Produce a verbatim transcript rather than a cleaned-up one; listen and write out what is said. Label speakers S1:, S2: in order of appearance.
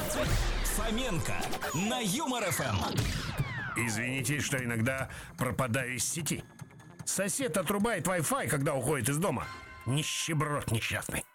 S1: Фоменко на Юмор эф эм.
S2: Извините, что иногда пропадаю из сети. Сосед отрубает Wi-Fi, когда уходит из дома. Нищеброд несчастный.